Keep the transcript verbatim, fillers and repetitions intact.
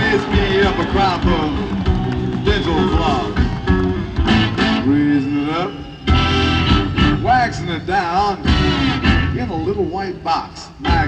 raise me up a crop of dental floss. Raising it up, waxing it down in a little white box.